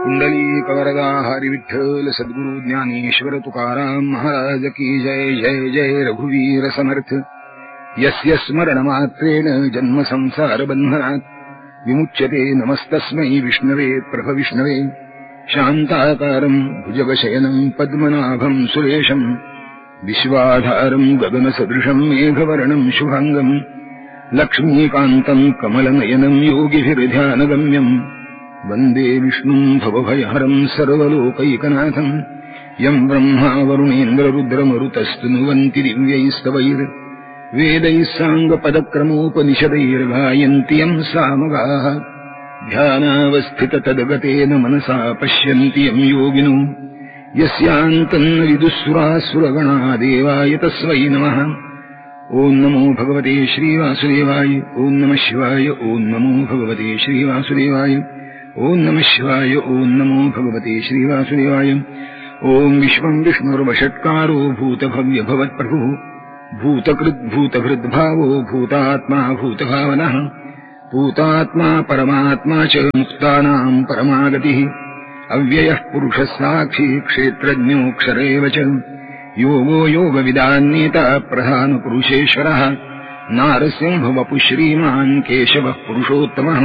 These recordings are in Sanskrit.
कुंडलीकवरदा हरि विठ्ठल सद्गुरु ज्ञानेश्वर तुकाराम महाराज की जय। जय जय रघुवीर समर्थ। यस्य स्मरणमात्रेण जन्म संसार बन्धनात् विमुच्यते नमस्तस्मै विष्णवे प्रभविष्णवे। शान्ताकारं भुजगशयनं पद्मनाभं सुरेशं विश्वाधारं गगनसदृशं मेघवर्णं शुभांगं लक्ष्मीकान्तं कमलनयनं योगिभिर्ध्यानगम्यं वन्दे विष्णुं भवभयहरं सर्वलोकैकनाथं। यं ब्रह्मा वरुणेन्द्ररुद्रमरुतस्तुनुवन्ति दिव्यैस्तवैर्वेदैः साङ्गपदक्रमोपनिषदैर्गायन्ति यं सामगाः। ध्यानावस्थिततद्गतेन मनसा पश्यन्ति यं योगिनो यस्यान्तन्न विदुःसुरासुरगणा देवाय तस्मै नमः। ॐ नमो भगवते श्रीवासुदेवाय। ॐ नमः शिवाय। ॐ नमो भगवते श्रीवासुदेवाय। ॐ नमः शिवाय। ॐ नमो भगवते श्रीवासुदेवाय। ॐ विश्वं विष्णुर्वषट्कारो भूतभव्यभवत्प्रभुः भूतकृद्भूतभृद्भावो भूतात्मा भूतभावनः भूतात्मा परमात्मा च मुक्तानां परमागतिः। अव्ययः पुरुषः साक्षी क्षेत्रज्ञोऽक्षर एव च योगो योगविदान्नेता प्रधानपुरुषेश्वरः। नारसिंहवपुः श्रीमान् केशवः पुरुषोत्तमः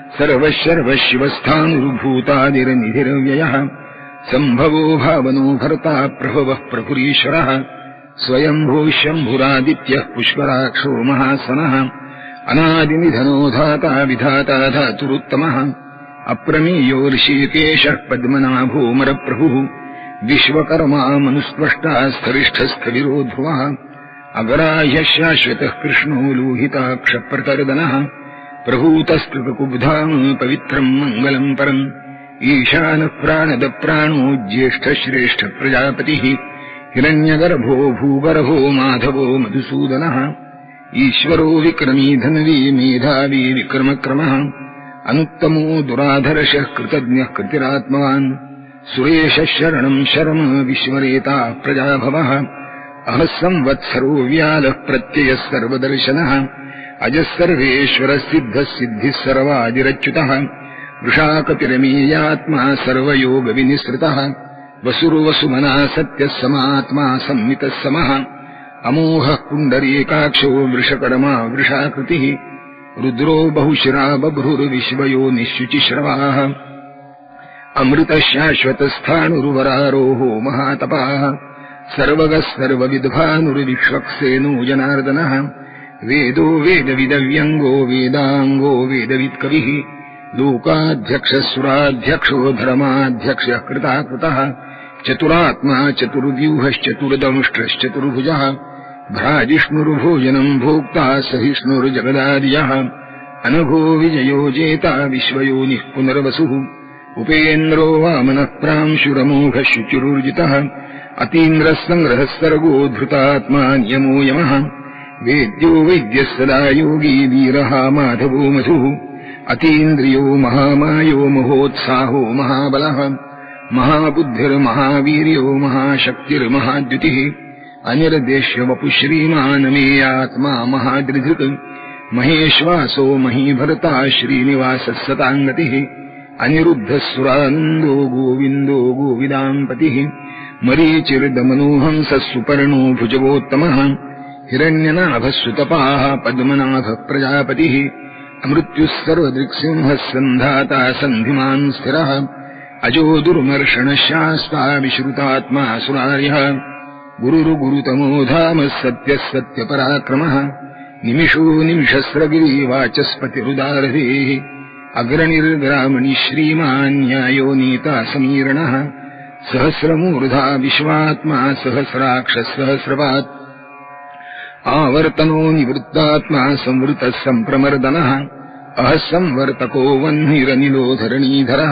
सर्वशर्वशिवस्थानुर्भूतादिर्निधिरव्ययः। सम्भवो भावनो भर्ता प्रभवः प्रभुरीश्वरः। स्वयंभूः शम्भुरादित्यः पुष्कराक्षो महासनः अनादिनिधनो धाता विधाता धातुरुत्तमः। अप्रमेयो ऋषिकेशः पद्मनाभो मरप्रभुः विश्वकर्मा मनुस्पष्टा स्थरिष्ठस्थविरो ध्रुवः। अग्राह्यः शाश्वतः कृष्णो लोहिताक्षप्रतर्दनः प्रभूतस्कृतकुब्धाम् पवित्रम् मङ्गलम् परम्। ईशानः प्राणदप्राणो ज्येष्ठश्रेष्ठ प्रजापतिः हिरण्यगर्भो भूगर्भो माधवो मधुसूदनः। ईश्वरो विक्रमी धन्वी मेधावी विक्रमक्रमः अनुत्तमो दुराधर्षः कृतज्ञः कृतिरात्मवान्। सुरेशः शरणम् शर्म विश्वरेता प्रजाभवः। अहः संवत्सरो व्यालः प्रत्ययः सर्वदर्शनः अजः सर्वेश्वरः सिद्धः सिद्धिः सर्वादिरच्युतः। वृषाकपिरमीयात्मा सर्वयोगविनिसृतः वसुर्वसुमना सत्यः समात्मा संमितः समः। अमोघः पुण्डरीकाक्षो वृषकर्मा वृषाकृतिः रुद्रो बहुशिरा बभ्रुर्विश्वयोनिश्शुचिश्रवाः। अमृतः शाश्वतस्थाणुर्वरारोहो महातपाः सर्वगः सर्वविद्भानुर्विक्ष्वक्सेनो जनार्दनः। वेदो वेदविदव्यङ्गो वेदाङ्गो वेदवित्कविः लोकाध्यक्षः धर्माध्यक्षः कृताकृतः। चतुरात्मा चतुर्व्यूहश्चतुर्दंष्ट्रश्चतुर्भुजः भ्राजिष्णुर्भोजनम् भोक्ता सहिष्णुर्जगदार्यः। अनघो विजयो जेता विश्वयोनिः पुनर्वसुः उपेन्द्रो वामनः प्रांशुरमोघः शुचिरुर्जितः। अतीन्द्रः सङ्ग्रहः सर्गो धृतात्मा नियमो यमः। वेद्यो वैद्यः सदा योगी वीरः माधवो मधुः। अतीन्द्रियो महामायो महोत्साहो महाबलः महाबुद्धिर्महावीर्यो महाशक्तिर्महाद्युतिः। अनिर्देश्य वपुः श्रीमानमेयात्मा महादृधृक् महेश्वासो महीभर्ता श्रीनिवासः सताङ्गतिः। अनिरुद्धः सुरानन्दो गोविन्दो गोविदाम्पतिः। मरीचिर्दमनोहंसः सुपर्णो भुजगोत्तमः हिरण्यनाभः सुतपाः पद्मनाभः प्रजापतिः। अमृत्युः सर्वदृक्सिंहः सन्धाता सन्धिमान् स्थिरः अजो दुर्मर्षणः शास्ता विश्रुतात्मा सुरार्यः। गुरुर्गुरुतमो धामः सत्यः सत्यपराक्रमः निमिषो निमिषस्रगिरिवाचस्पतिरुदारधेः। अग्रणिर्ग्रामणि श्रीमान् न्यायो नीता समीरणः सहस्रमूर्धा विश्वात्मा सहस्राक्षः सहस्रपात् आवर्तनो निवृत्तात्मा संवृतः सम्प्रमर्दनः। अहः संवर्तको वह्निरनिलो धरणीधरः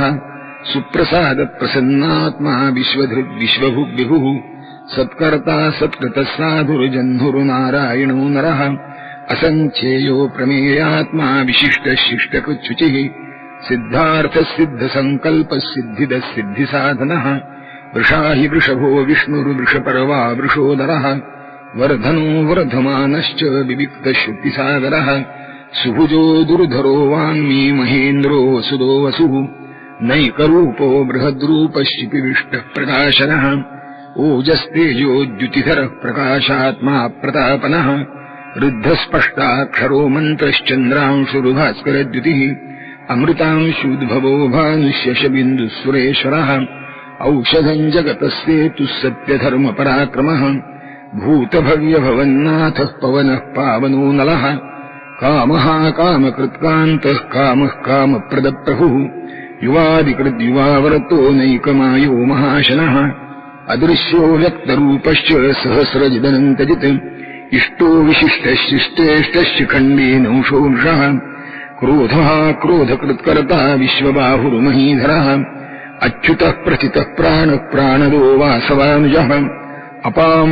सुप्रसादप्रसन्नात्मा विश्वधृग्विश्वभुग्विभुः सत्कर्ता सत्कृतः साधुर्जह्नुर्नारायणो नरः। असङ्ख्येयो प्रमेयात्मा विशिष्टः शिष्टकृच्छुचिः सिद्धार्थः सिद्धसङ्कल्पः सिद्धिदः सिद्धिसाधनः। वृषा हि वृषभो विष्णुर्वृषपर्वा वृषोदरः वर्धनो वर्धमानश्च विविक्तश्रुतिसागरः। सुभुजो दुर्धरो वाङ्मी महेन्द्रो वसुदो वसुः नैकरूपो बृहद्रूपश्चिपिविष्टः प्रकाशनः ओजस्तेजोद्युतिधरः प्रकाशात्मा प्रतापनः रुद्धस्पष्टाक्षरो मन्त्रश्चन्द्रांशुरुभास्करद्युतिः अमृतांशुद्भवो भानुष्यशबिन्दुः औषधम् जगतस्येतुः सत्यधर्मपराक्रमः भूतभव्यभवन्नाथः पवनः पावनो नलः कामः कामकृत्कान्तः कामः कामप्रदप्रभुः युवादिकृद्युवावरतो नैकमायो महाशनः अदृश्यो व्यक्तरूपश्च सहस्रजिदनन्तजित् इष्टो विशिष्टशिष्टेष्टश्च खण्डेनौषोंषः क्रोधः क्रोधकृत्कर्ता विश्वबाहुर्महीधरः अच्युतः प्रथितः प्राणः प्राणदो वासवानुजः अपाम्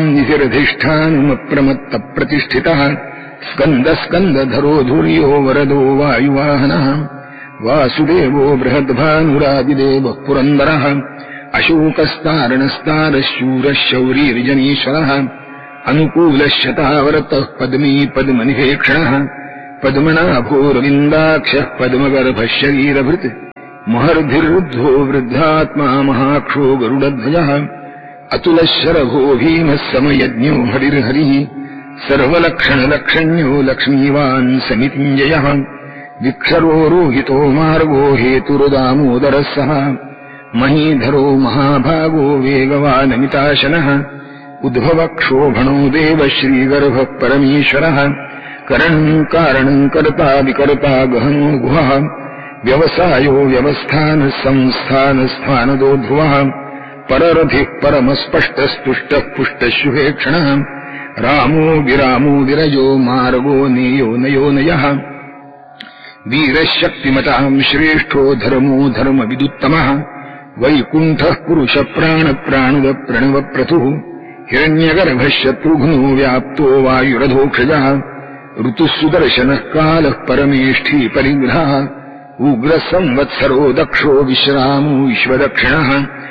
निधिरधिष्ठानमप्रमत्तप्रतिष्ठितः स्कन्दस्कन्दधरो धुर्यो वरदो वायुवाहनः वासुदेवो बृहद्भानुरादिदेवः पुरन्दरः अशोकस्तारणस्तारशूरः शौरीर्जनीश्वरः अनुकूलश्शतावर्तः पद्मी पद्मनिभेक्षणः पद्मनाभोरविन्दाक्षः पद्मगर्भः शरीरभृत् महर्धिर्वृद्धो वृद्धात्मा महाक्षो गरुडध्वजः अतुलशरभो भीमः समयज्ञो हरिर्हरिः सर्वलक्षणलक्षण्यो लक्ष्मीवान् समितिञ्जयः विक्षरो रोहितो मार्गो हेतुरुदामोदरः सः महीधरो महाभागो वेगवानमिताशनः उद्भवक्षोभणो देवः श्रीगर्भः परमेश्वरः करणम् कारणम् कर्ता विकर्ता गहनो गुहः व्यवसायो व्यवस्थानः संस्थानस्थानदो ध्रुवः पररथिः परमस्पष्टस्तुष्टः पुष्टशुभेक्षणः रामो विरामो विरजो मार्गो नेयो नयो नयः वीरशक्तिमताम् श्रेष्ठो धर्मो धर्मविदुत्तमः वैकुण्ठः पुरुषप्राणप्राणुदप्रणवप्रथुः हिरण्यगर्भः शत्रुघ्नो व्याप्तो वायुरधोक्षजः ऋतुः सुदर्शनः कालः परमेष्ठी परिग्रहः उग्रसंवत्सरो दक्षो विश्रामो विश्वदक्षिणः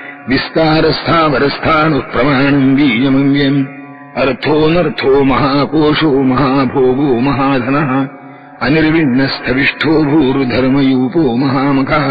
विस्तारस्थावरस्थाणुः प्रमाणम् बीजमव्यम् अर्थोऽनर्थो महाकोशो महाभोगो महाधनः अनिर्विण्णस्थविष्ठो भूर्धर्मयूपो महामखः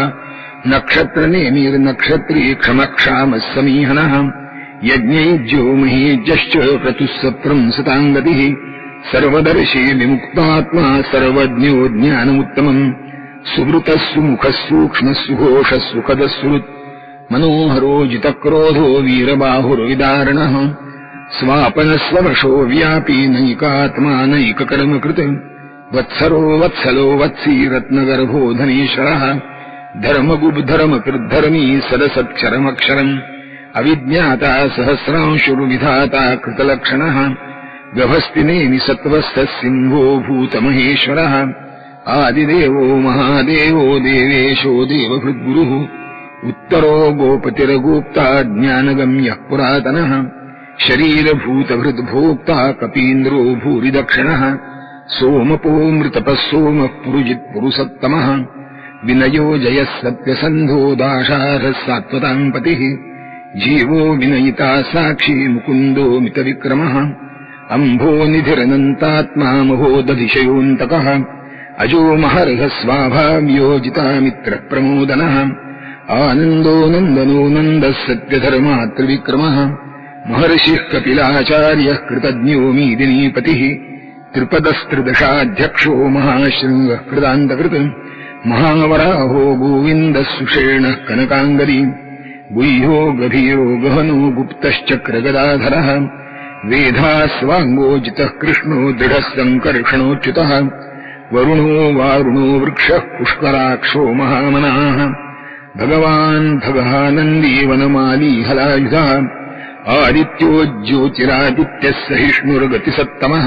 नक्षत्रनेमिर्नक्षत्री क्षमक्षामः समीहनः यज्ञैज्यो महेज्यश्च क्रतुः सताङ्गतिः सर्वदर्शी विमुक्तात्मा सर्वज्ञो ज्ञानमुत्तमम् सुवृतः सुमुखः सूक्ष्मः सुघोषः सुखदः सुहृत् मनोहरो जितक्रोधो वीरबाहुर्विदारणः स्वापनस्ववशो व्यापी नैकात्मा नैककर्मकृत् वत्सरो वत्सलो वत्सी रत्नगर्भो धनेश्वरः धर्मगुब्धर्मकृद्धर्मी सदसत्क्षरमक्षरम् अविज्ञाता सहस्रांशुर्विधाता कृतलक्षणः गभस्तिनेमि सत्त्वस्थः सिंहो भूतमहेश्वरः आदिदेवो महादेवो देवेशो देवभृद्गुरुः उत्तरो गोपतिर्गोप्ता ज्ञानगम्यः पुरातनः शरीरभूतभृद्भोक्ता कपीन्द्रो भूरिदक्षिणः सोमपो मृतपः सोमः पुरुजित्पुरुषोत्तमः विनयो जयः सत्यसन्धो दाशारः सात्वताम् पतिः जीवो विनयिता साक्षी मुकुन्दो मितविक्रमः अम्भो निधिरनन्तात्मा महोदधिशयोऽन्तकः अजो महर्हः स्वाभाव्योजितामित्रः प्रमोदनः आनन्दो नन्दनो नन्दः सत्यधर्मात्रिविक्रमः महर्षिः कपिलाचार्यः कृतज्ञो मीदिनीपतिः त्रिपदस्त्रिदशाध्यक्षो महाशृङ्गः कृतान्तकृत् महावराहो गोविन्दः सुषेणः कनकाङ्गदी गुह्यो गभीरो गहनो गुप्तश्चक्रगदाधरः वेधास्वाङ्गोजितः कृष्णो दृढः सङ्कर्षणोच्युतः वरुणो वारुणो वृक्षः पुष्कराक्षो महामनाः भगवान् भगः नन्दी वनमाली हलायुधः आदित्यो ज्योतिरादित्यः सहिष्णुर्गतिसत्तमः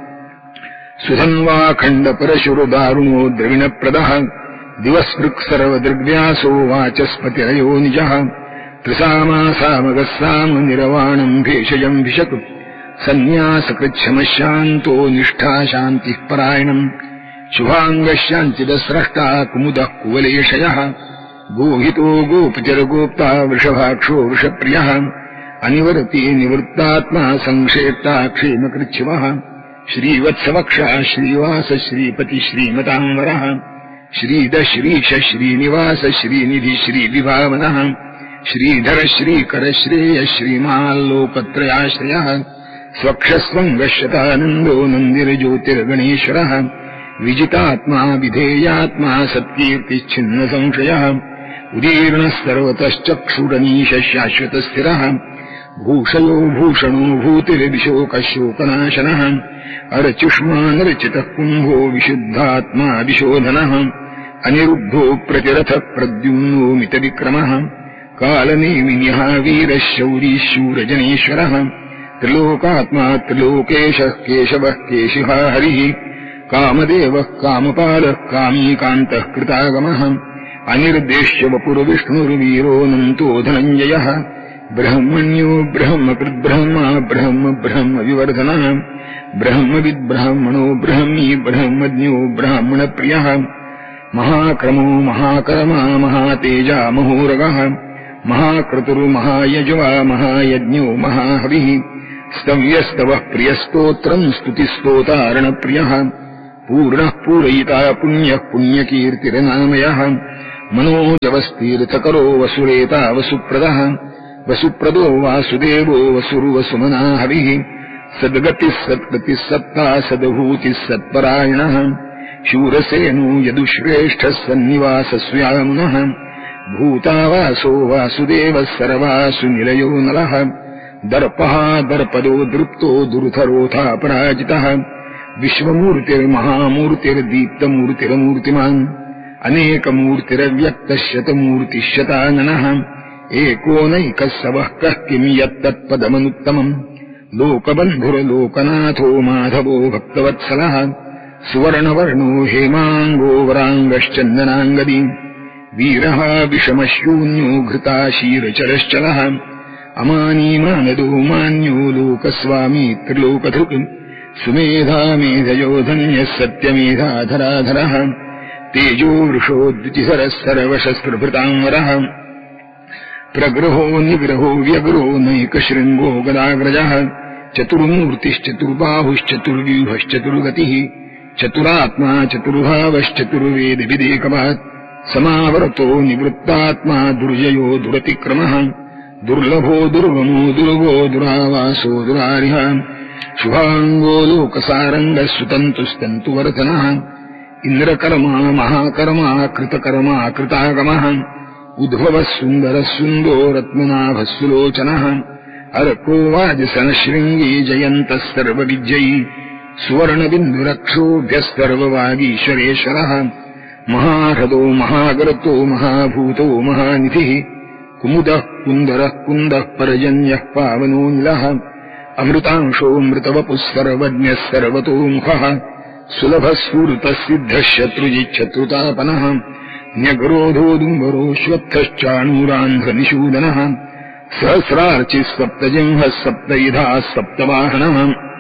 सुधन्वाखण्डपरशुरदारुणो द्रविणप्रदः दिवस्पृक्सर्वदृग्व्यासो वाचस्पतिरयो निजः त्रिसामासामगः सामनिरवाणम् भेषजम् भिषक् सन्न्यासकृच्छमशान्तो निष्ठा शान्तिः परायणम् शुभाङ्गशान्तिदस्रष्टा कुमुदः कुवलेशयः गोहितो गोपतिर्गोप्ता वृषभाक्षो वृषप्रियः अनिवर्ती निवृत्तात्मा संक्षेप्ता क्षेमकृच्छिवः श्रीवत्सवक्षः श्रीवास श्रीपति श्रीमताम्बरः श्रीद श्रीश श्रीनिवास श्रीनिधि श्रीविभावनः श्रीधर श्रीकर श्रेय श्रीमाल्लोकत्रयाश्रयः स्वक्षस्वङ्गशतानन्दो नन्दिर्ज्योतिर्गणेश्वरः विजितात्मा विधेयात्मा सत्कीर्तिच्छिन्न संशयः उदीर्णः सर्वतश्चक्षुरनीश शाश्वतस्थिरः भूषयो भूषणो भूतिर्विशोकशोकनाशनः अर्चुष्मानर्चितः कुम्भो विशुद्धात्मा विशोधनः अनिरुद्धो प्रतिरथः प्रद्युम्नो मितविक्रमः कालनेमिन्यः वीरः शौरी शूरजनेश्वरः त्रिलोकात्मा त्रिलोकेशः केशवः केशिहा हरिः कामदेवः कामपालः कामीकान्तः कृतागमः अनिर्देश्य वपुर्विष्णुर्वीरोऽनन्तो धनञ्जयः ब्रह्मण्यो ब्रह्मकृद्ब्रह्मा ब्रह्म ब्रह्म विवर्धनः ब्रह्मविद्ब्राह्मणो ब्रह्मी ब्रह्मज्ञो ब्राह्मणप्रियः महाक्रमो महाकर्मा महातेजा महोरगः महाक्रतुर्महायज्वा महायज्ञो महाहविः स्तव्यस्तवः प्रियस्तोत्रम् स्तुतिस्तोतारणप्रियः पूर्णः पूरयिता पुण्यः पुण्यकीर्तिर्नामयः मनोजवस्तीर्थकरो वसुरेता वसुप्रदः वसुप्रदो वासुदेवो वसुर्वसुमना हविः सद्गतिः सत्कृतिः सत्ता सद्भूतिः सत्परायणः शूरसेनो यदुश्रेष्ठः सन्निवासस्यामुनः भूतावासो वासुदेवः सर्वासु निलयो नलः दर्पः दर्पदो दृप्तो दुर्धरोऽथापराजितः विश्वमूर्तिर्महामूर्तिर्दीप्तमूर्तिरमूर्तिमान् अनेकमूर्तिरव्यक्तः शतमूर्तिः शताननः एकोनैकः सवः कः किम् यत्तत्पदमनुत्तमम् लोकबन्धुर्लोकनाथो माधवो भक्तवत्सलः सुवर्णवर्णो हेमाङ्गो वराङ्गश्चन्दनाङ्गदी वीरः विषमशून्यो घृताशीरचरश्चलः अमानीमानदो मान्यो लोकस्वामी त्रिलोकधृक् सुमेधा मेधयो धन्यः सत्यमेधाधराधरः तेजो वृषो द्युतिधरः सर्वशस्त्रभृताम्बरः प्रग्रहो निग्रहो व्यग्रो नैकशृङ्गो गदाग्रजः चतुर्मूर्तिश्चतुर्बाहुश्चतुर्व्यूहश्चतुर्गतिः चतुरात्मा चतुर्भावश्चतुर्वेदविदेकवात् समावर्तो निवृत्तात्मा दुर्जयो दुरतिक्रमः दुर्लभो दुर्गमो दुर्गो दुरावासो दुरारिः शुभाङ्गो लोकसारङ्गः सुतन्तुस्तन्तुवर्धनः इन्द्रकर्मा महाकर्मा कृतकर्मा कृतागमः उद्भवः सुन्दरः सुन्दो रत्ननाभः सुलोचनः अर्को वाजसनशृङ्गी जयन्तः सर्वविजयी सुवर्णबिन्दुरक्षोभ्यः सर्ववागीश्वरेश्वरः महाह्रदो महागर्तो महाभूतो महानिधिः कुमुदः कुन्दरः कुन्दः परजन्यः पावनोऽनिलः अमृतांशो मृतवपुः सर्वज्ञः सर्वतोमुखः सुलभः स्फूर्तः सिद्धः शत्रुजिच्छत्रुतापनः न्यग्रोधोदुम्बरोऽश्वत्थश्चाणूरान्ध्रनिषूदनः सहस्रार्चिः सप्तजिह्वः सप्तयुधाः सप्तवाहनः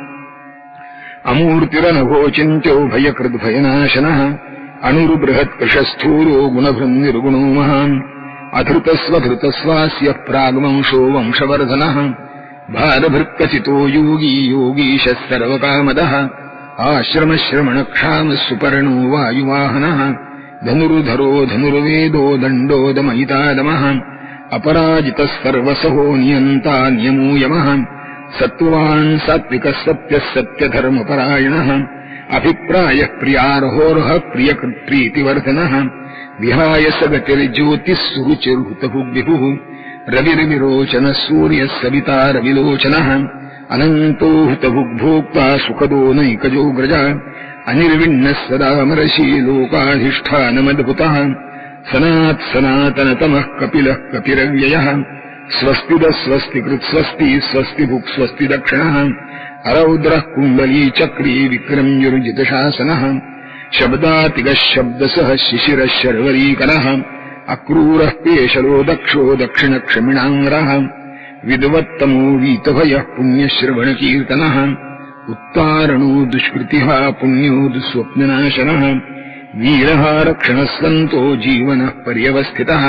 अमूर्तिरनघोचिन्त्यो भयकृद्भयनाशनः अणुर्बृहत्कृशस्थूलो गुणभृन्निर्गुणो महान् अधृतस्वधृतस्वास्य प्राग्वंशो वंशवर्धनः भारभृत्कचितो योगी योगीशः सर्वकामदः आश्रमश्रमणक्षामः सुपर्णो वायुवाहनः धनुर्धरो धनुर्वेदो दण्डोदमयितादमः अपराजितः सर्वसहो नियन्ता नियमो यमः सत्त्वान् सात्विकः सत्यः सत्यधर्मपरायणः अभिप्रायः प्रियार्होर्ह प्रियकृत्प्रीतिवर्धनः विहाय सगतिर्ज्योतिः सुरुचिर्हुतभुग्विभुः रविर्विरोचनः सूर्यः सविता रविलोचनः अनन्तो हुतभुग्भोक्ता सुखदो नैकजोग्रजः अनिर्विण्णः सदामरशी लोकाधिष्ठानमद्भुतः सनात्सनातनतमः कपिलः कपिरव्ययः स्वस्तिदः स्वस्तिकृत्स्वस्ति स्वस्तिभुक् स्वस्ति दक्षिणः अरौद्रः कुण्डली चक्री विक्रम्युर्जितशासनः शब्दातिगः शब्दसः शिशिरः शर्वरीकरः अक्रूरः पेशलो दक्षो दक्षिणक्षमिणाङ्गरः विद्वत्तमो वीतभयः पुण्यश्रवणकीर्तनः उत्तारणो दुष्कृतिः पुण्यो दुःस्वप्ननाशनः वीरः रक्षणः सन्तो जीवनः पर्यवस्थितः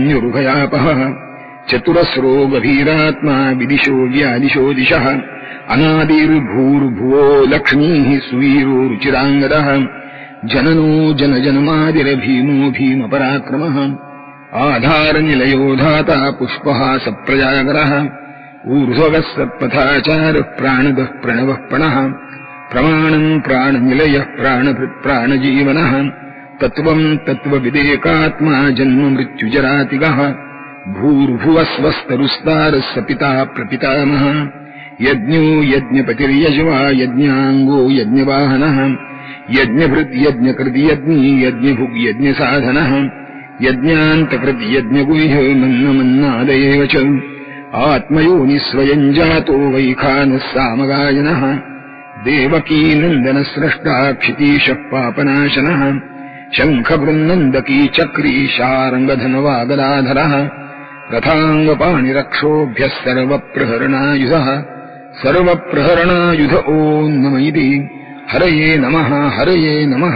अनन्तरूपोऽनन्तश्रीर्जितमन्युर्भयापहः चतुरस्रो गभीरात्मा विदिशो व्यादिशो दिशः अनादिर्भूर्भुवो लक्ष्मीः सुवीरो रुचिराङ्गदः जननो जनजन्मादिर्भीमो भीमपराक्रमः आधारनिलयो धाता पुष्पः सप्रजागरः ऊर्ध्वगः सत्पथाचारः प्राणदः प्रणवः प्रणः प्रमाणम् प्राणनिलयः प्राणभृत्प्राणजीवनः तत्त्वम् तत्त्वविदेकात्मा जन्म मृत्युजरातिगः भूर्भुवस्वस्तरुस्तारः स पिता प्रपितामहः यज्ञो यज्ञपतिर्यज्वा यज्ञाङ्गो यज्ञवाहनः यज्ञभृत् यज्ञकृत् यज्ञी यज्ञभुग् यज्ञसाधनः यज्ञान्तकृत् यज्ञगुह्य मन्नमन्नादयेव च आत्मयोनिः स्वयम् जातो वैखानः सामगायनः देवकीनन्दनस्रष्टा क्षितीशः पापनाशनः शङ्खवृन्नन्दकी चक्री शार्ङ्गधनवागदाधरः रथाङ्गपाणिरक्षोभ्यः सर्वप्रहरणायुधः सर्वप्रहरणायुध ॐ नम इति हरये नमः हरये नमः।